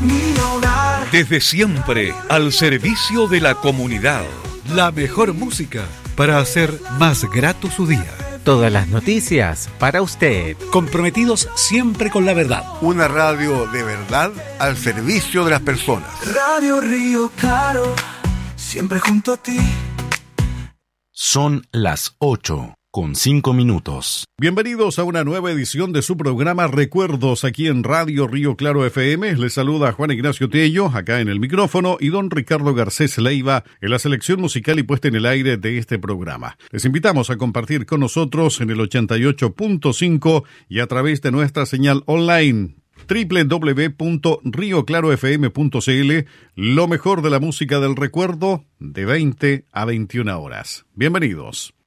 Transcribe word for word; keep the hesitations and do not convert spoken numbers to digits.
mi hogar. Desde siempre, al servicio de la comunidad. La mejor música para hacer más grato su día. Todas las noticias para usted. Comprometidos siempre con la verdad. Una radio de verdad al servicio de las personas. Radio Río Claro, siempre junto a ti. Son las ocho con cinco minutos. Bienvenidos a una nueva edición de su programa Recuerdos aquí en Radio Río Claro F M. Les saluda Juan Ignacio Tello, acá en el micrófono, y don Ricardo Garcés Leiva en la selección musical y puesta en el aire de este programa. Les invitamos a compartir con nosotros en el ochenta y ocho punto cinco y a través de nuestra señal online doble u doble u doble u punto rio claro f m punto c l, lo mejor de la música del recuerdo de veinte a veintiuna horas. Bienvenidos.